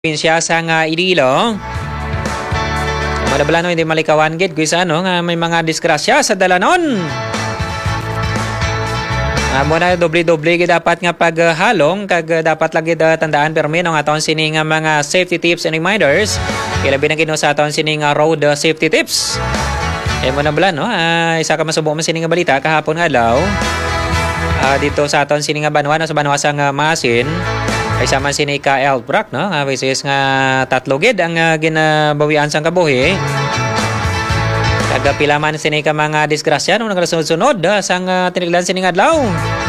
Probinsya sa nga Iloilo. Madabala no hindi malikawan gid kuy sa nga may mga disgrasya sa dalanon. Amo na doble-doble gid dapat nga paghalong kag dapat lagi tandaan permi no nga aton sini nga mga safety tips and reminders. Ilabi na gid no sa aton sini nga road safety tips. Mo na bala no isa ka masubo man sini nga balita kahapon nga adlaw. Dito sa aton sini nga banwa no sa banwa sa nga Masin. Ay sama sini ka Elbrak no nga bisis nga tatlo gid ang ginabawian sang kabuhi. Kada pilaman sini ka mga disgrasya no nagasunod-sunod sang tiniglan sini nga adlaw.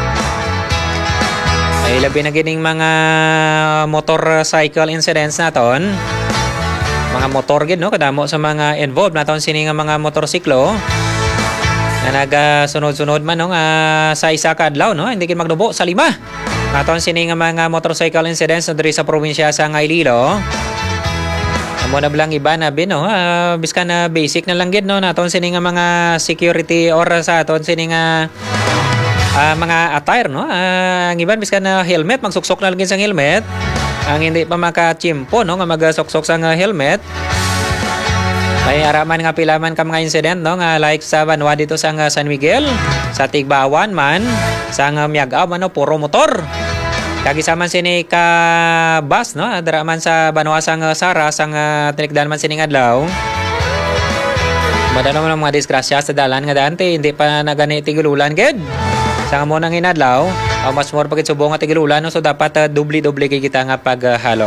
Ay labi na gining mga motorcycle incidents naton. Mga motor gid no kadamo sa mga involved naton sini nga mga motorsiklo. Na nagasunod-sunod man no sa isa ka adlaw no hindi gid magdubo sa 5. Aton sini nga mga motorcycle incidents na diri sa probinsya sa Iloilo. Amo na blang iba na no biskan na basic na lang gid no naton sini nga mga security or sa aton sini nga mga attire no ang iban biskan na helmet magsuksok na lang sa helmet. Ang hindi pa makachimpo no nga magsuksok sa helmet. May araman nga pilaman ka mga incident no nga like sa banwa dito sa San Miguel, sa Tigbawan man, sa Miagaw man no puro motor. Kagisama sini ka bus no daraman sa banwa sa Sara sa tinikdan man sini adlaw. Madano man mga disgrasya sa dalan nga dante hindi pa nagani tigululan gid. Sa mo nang inadlaw, mas more pagit subong nga tigululan no so dapat doble-doble kay kita nga paghalo.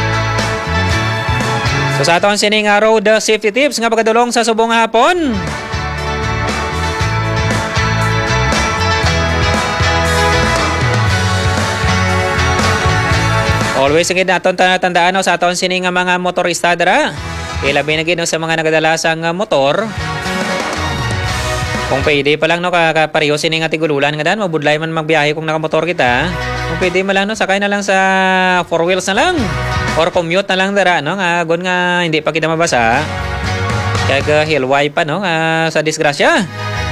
So sa aton sini nga road safety tips nga pagdulong sa subong hapon. Always gid naton tandaan sa aton sini nga mga motorista dira. Ilabi na gid sa mga nagadala sang motor. Kung pwede pa lang no kapareho sini nga tigululan nga dan mabudlay man magbiyahe kung nakamotor kita. Kung pwede man lang no sakay na lang sa four wheels na lang. Or commute na lang dara no nga gon nga hindi pa kita mabasa. Kaya hilway pa no nga sa disgrasya.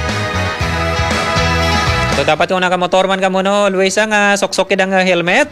So dapat kung nakamotor man ka mo no always nga soksok kid ang helmet.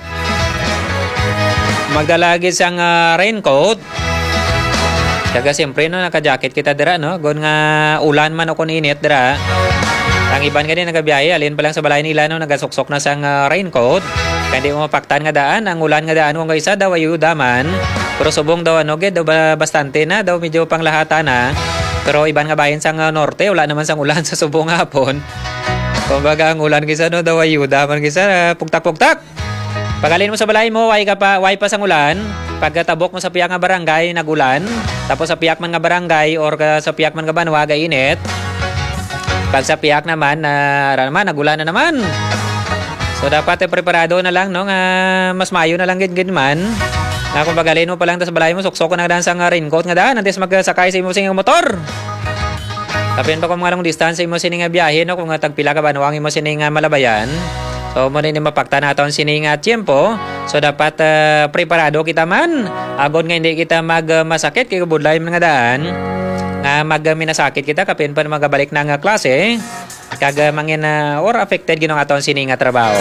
Magdala gid sang raincoat. Kaya siyempre no naka-jacket kita dira no gon nga ulan man o kun init dira. Ang iban gani nagabiyahe alin pa lang sa balay nila no nagasoksok na sang raincoat. Kaya di mo mapaktan nga daan ang ulan nga daan kung isa daw ayuda man. Pero subong daw gid daw bastante na daw medyo panglahata na. Pero iban nga bayan sang norte wala naman sang ulan sa subong hapon. Kumbaga ang ulan kisa no daw ayuda man kisa pugtak-pugtak. Pagalin mo sa balay mo way pa sang ulan. Pagkatabok mo sa piyak nga barangay nagulan. Tapos sa piyak man nga barangay or sa piyak man nga banwa init. Pag sa piyak naman nagulan na naman. So dapat preparado na lang no nga mas mayo na lang gid man. Na kung pagalin mo pa lang tas balay mo suksok na dan sang raincoat nga daan antes magsakay sa imo sing motor. Tapin pa kung mga long distance imo sini nga biyahe no kung tagpila ka banwa imo sini nga malabayan. So mo ni mapakta naton sini nga tiempo. So dapat preparado kita man. Agon nga hindi kita masakit kay budlay man nga daan. Nga minasakit kita kapin pa magabalik na nga klase. Kag mangin or affected ginong aton sini nga trabaho.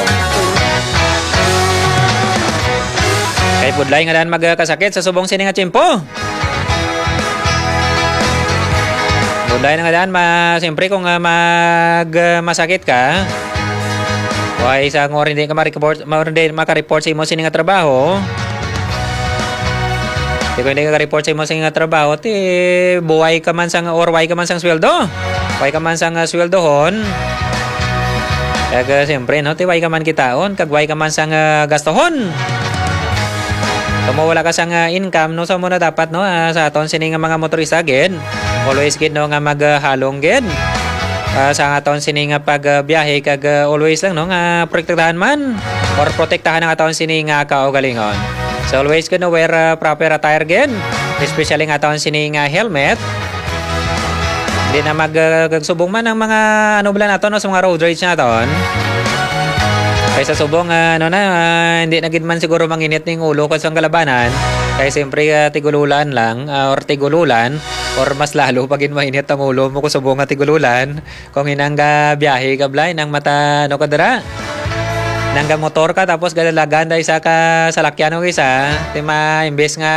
Kay budlay nga daan magkasakit sa subong sini nga tiempo. Budlay nga daan siyempre kung masakit ka. Why sa ngor hindi ka maka-report sa imo sini nga trabaho. Kung hindi ka report sa imo sini nga trabaho, buhay ka man sang or way ka man sang sweldo. Way ka man sang sweldohon. Kaya siyempre no, way ka man kitaon, kag way ka man sang gastohon. Kung wala ka sang income no, so mo na dapat no sa aton sini nga mga motorista gid. Always gid no nga maghalong gid. Sa aton sini nga pagbiyahe kag always lang no nga protektahan man or protektahan ang aton sini nga kaugalingon. So always gid no wear proper attire gid, especially nga aton sini nga helmet. Hindi na magsubong man ang mga bala naton no, sa mga road rage naton. Kaysa subong hindi na gid man siguro manginit ning ulo ko sa kalabanan. Kaya siyempre tigululan lang or tigululan or mas lalo pag mainit ang ulo mo kung subong nga tigululan. Kung inang biyahe ka blay ng mata kadara nangga motor ka tapos galalagan dahil sa ka salakyan o isa, imbes nga